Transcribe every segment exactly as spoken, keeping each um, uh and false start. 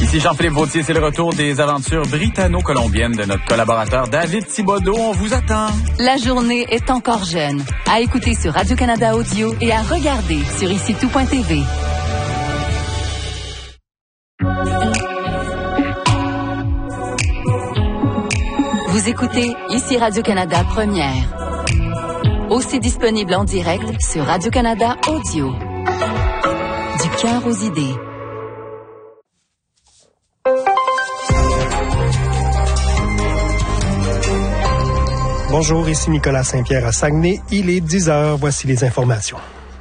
Ici Jean-Philippe Vautier, c'est le retour des aventures britanno-colombiennes de notre collaborateur David Thibodeau. On vous attend. La journée est encore jeune. À écouter sur Radio-Canada Audio et à regarder sur ici tout point t v. Vous écoutez ici Radio-Canada Première. Aussi disponible en direct sur Radio-Canada Audio. Du cœur aux idées. Bonjour, ici Nicolas Saint-Pierre à Saguenay. Il est dix heures. Voici les informations.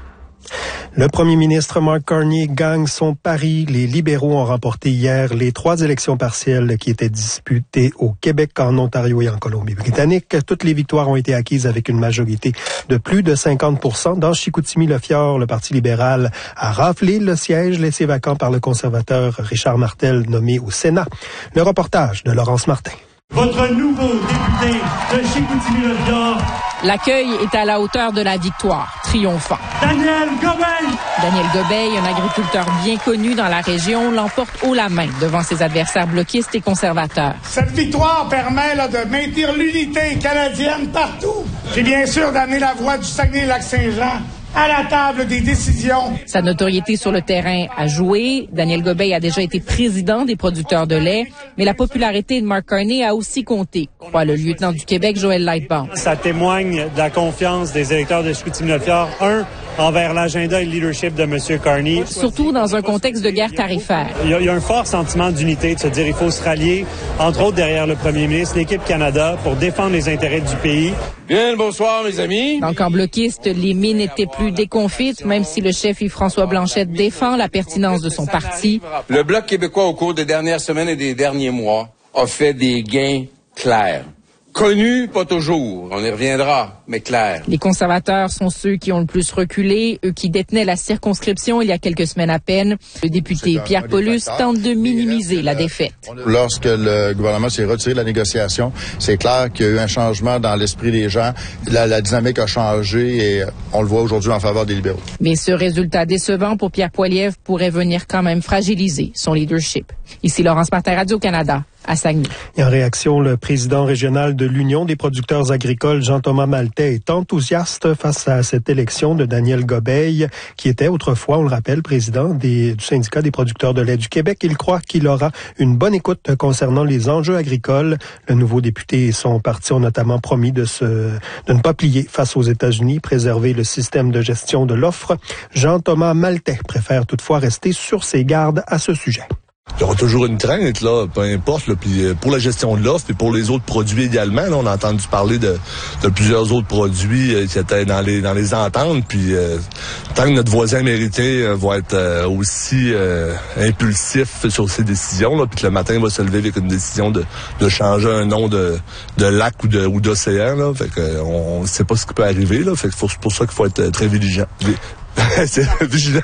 Le premier ministre Mark Carney gagne son pari. Les libéraux ont remporté hier les trois élections partielles qui étaient disputées au Québec, en Ontario et en Colombie-Britannique. Toutes les victoires ont été acquises avec une majorité de plus de cinquante pour cent. Dans Chicoutimi-Le-Fjord, le Parti libéral a raflé le siège laissé vacant par le conservateur Richard Martel, nommé au Sénat. Le reportage de Laurence Martin. Votre nouveau député de Chicoutimi-Le-Fjord. L'accueil est à la hauteur de la victoire, triomphant. Daniel Gobeil! Daniel Gobeil, un agriculteur bien connu dans la région, l'emporte haut la main devant ses adversaires bloquistes et conservateurs. Cette victoire permet là, de maintenir l'unité canadienne partout. Puis bien sûr d'amener la voix du Saguenay-Lac-Saint-Jean à la table des décisions. Sa notoriété sur le terrain a joué. Daniel Gobeil a déjà été président des producteurs de lait, mais la popularité de Mark Carney a aussi compté, croit le lieutenant du Québec, Joël Lightbound. Ça témoigne de la confiance des électeurs de Chicoutimi-Le-Fjord, un, envers l'agenda et le leadership de M. Carney. Surtout dans un contexte de guerre tarifaire. Il y a, il y a un fort sentiment d'unité, de se dire il faut se rallier, entre autres derrière le premier ministre, l'équipe Canada, pour défendre les intérêts du pays. Bien, bonsoir mes amis. Dans le camp bloquiste, les mines étaient plus déconfites, même si le chef Yves-François Blanchet défend la pertinence de son parti. Le Bloc québécois, au cours des dernières semaines et des derniers mois, a fait des gains clairs. Connus, pas toujours, on y reviendra, mais clair. Les conservateurs sont ceux qui ont le plus reculé, eux qui détenaient la circonscription il y a quelques semaines à peine. Le député Pierre Paulus tente de minimiser la défaite. Lorsque le gouvernement s'est retiré de la négociation, c'est clair qu'il y a eu un changement dans l'esprit des gens. La, la dynamique a changé et on le voit aujourd'hui en faveur des libéraux. Mais ce résultat décevant pour Pierre Poilievre pourrait venir quand même fragiliser son leadership. Ici Laurence Martin, Radio-Canada. À Saguenay. Et en réaction, le président régional de l'Union des producteurs agricoles, Jean-Thomas Maltais, est enthousiaste face à cette élection de Daniel Gobeil, qui était autrefois, on le rappelle, président des, du syndicat des producteurs de lait du Québec. Il croit qu'il aura une bonne écoute concernant les enjeux agricoles. Le nouveau député et son parti ont notamment promis de, se, de ne pas plier face aux États-Unis, préserver le système de gestion de l'offre. Jean-Thomas Maltais préfère toutefois rester sur ses gardes à ce sujet. Il y aura toujours une crainte, là, peu importe, là, puis euh, pour la gestion de l'offre et pour les autres produits également. Là, on a entendu parler de, de plusieurs autres produits euh, qui étaient dans les dans les ententes. Puis euh, tant que notre voisin américain euh, va être euh, aussi euh, impulsif sur ses décisions, là, puis que le matin il va se lever avec une décision de, de changer un nom de, de lac ou de ou d'océan, là, fait que on ne sait pas ce qui peut arriver. Là, fait que c'est pour ça qu'il faut être très vigilant. C'est vigilant.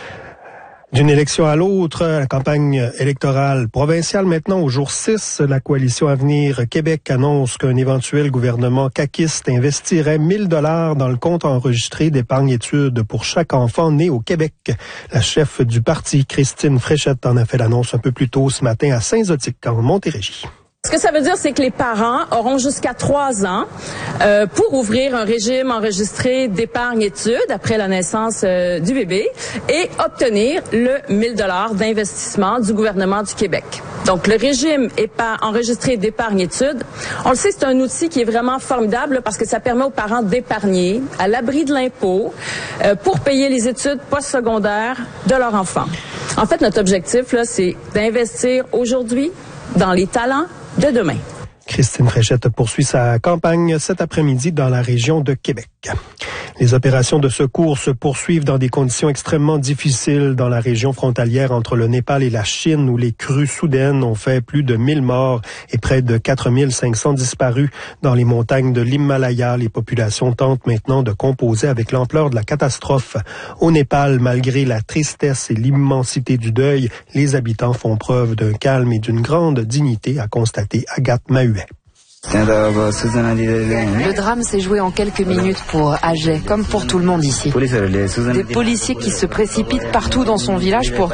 D'une élection à l'autre, la campagne électorale provinciale maintenant au jour six, la coalition Avenir Québec annonce qu'un éventuel gouvernement caquiste investirait mille dollars dans le compte enregistré d'épargne-études pour chaque enfant né au Québec. La chef du parti, Christine Fréchette, en a fait l'annonce un peu plus tôt ce matin à Saint-Zotique, en Montérégie. Ce que ça veut dire, c'est que les parents auront jusqu'à trois ans euh, pour ouvrir un régime enregistré d'épargne-études après la naissance euh, du bébé et obtenir le mille dollars d'investissement du gouvernement du Québec. Donc, le régime épa- enregistré d'épargne-études, on le sait, c'est un outil qui est vraiment formidable parce que ça permet aux parents d'épargner à l'abri de l'impôt euh, pour payer les études postsecondaires de leur enfant. En fait, notre objectif, là, c'est d'investir aujourd'hui dans les talents de demain. Christine Fréchette poursuit sa campagne cet après-midi dans la région de Québec. Les opérations de secours se poursuivent dans des conditions extrêmement difficiles dans la région frontalière entre le Népal et la Chine, où les crues soudaines ont fait plus de mille morts et près de quatre mille cinq cents disparus. Dans les montagnes de l'Himalaya, les populations tentent maintenant de composer avec l'ampleur de la catastrophe. Au Népal, malgré la tristesse et l'immensité du deuil, les habitants font preuve d'un calme et d'une grande dignité, a constaté Agathe Mahuet. Le drame s'est joué en quelques minutes pour Ajay, comme pour tout le monde ici. Des policiers qui se précipitent partout dans son village pour